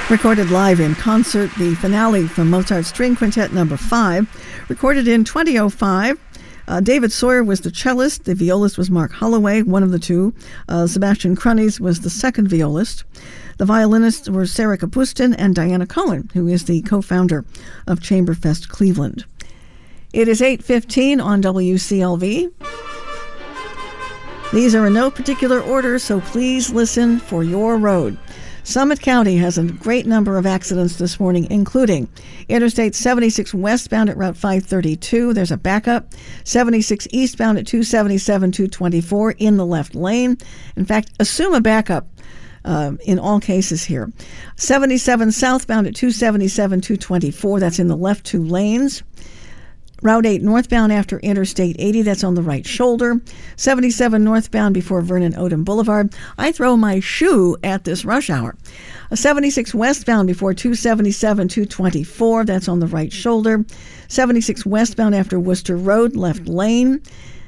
Recorded live in concert, the finale from Mozart's String Quintet No. 5, recorded in 2005. David Sawyer was the cellist. The violist was Mark Holloway, one of the two. Sebastian Krunies was the second violist. The violinists were Sarah Kapustin and Diana Cohen, who is the co-founder of Chamberfest Cleveland. It is 8:15 on WCLV. These are in no particular order, so please listen for your road. Summit County has a great number of accidents this morning, including Interstate 76 westbound at Route 532. There's a backup. 76 eastbound at 277, 224 in the left lane. In fact, assume a backup in all cases here. 77 southbound at 277, 224. That's in the left two lanes. Route 8 northbound after Interstate 80, that's on the right shoulder. 77 northbound before Vernon Odom Boulevard. I throw my shoe at this rush hour. 76 westbound before 277, 224, that's on the right shoulder. 76 westbound after Worcester Road, left lane.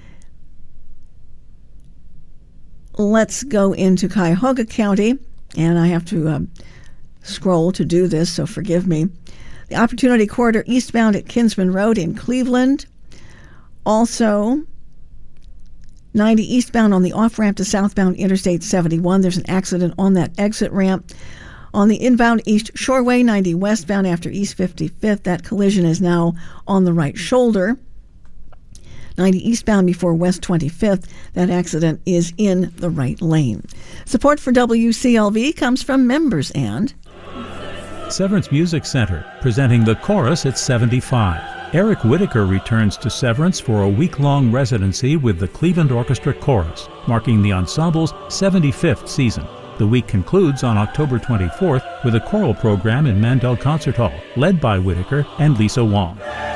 Let's go into Cuyahoga County, and I have to scroll to do this, so forgive me. The Opportunity Corridor eastbound at Kinsman Road in Cleveland. Also, 90 eastbound on the off-ramp to southbound Interstate 71. There's an accident on that exit ramp. On the inbound East Shoreway, 90 westbound after East 55th. That collision is now on the right shoulder. 90 eastbound before West 25th. That accident is in the right lane. Support for WCLV comes from members and Severance Music Center, presenting The Chorus at 75. Eric Whitaker returns to Severance for a week-long residency with the Cleveland Orchestra Chorus, marking the ensemble's 75th season. The week concludes on October 24th with a choral program in Mandel Concert Hall, led by Whitaker and Lisa Wong.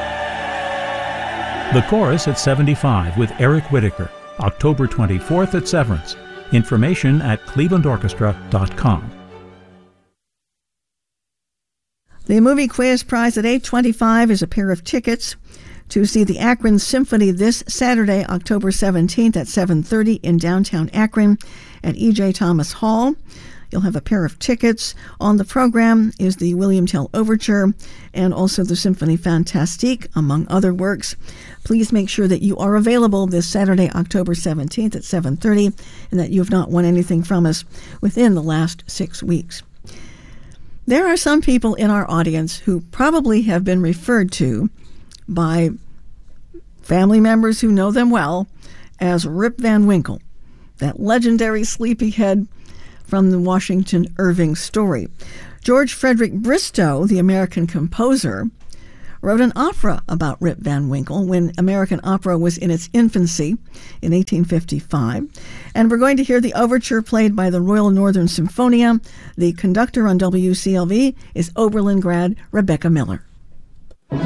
The Chorus at 75 with Eric Whitaker, October 24th at Severance. Information at clevelandorchestra.com. The movie quiz prize at $8.25 is a pair of tickets to see the Akron Symphony this Saturday, October 17th at 7:30 in downtown Akron at E.J. Thomas Hall. You'll have a pair of tickets. On the program is the William Tell Overture and also the Symphonie Fantastique, among other works. Please make sure that you are available this Saturday, October 17th at 7:30, and that you have not won anything from us within the last 6 weeks. There are some people in our audience who probably have been referred to by family members who know them well as Rip Van Winkle, that legendary sleepyhead from the Washington Irving story. George Frederick Bristow, the American composer, wrote an opera about Rip Van Winkle when American opera was in its infancy in 1855. And we're going to hear the overture played by the Royal Northern Symphonia. The conductor on WCLV is Oberlin grad Rebecca Miller.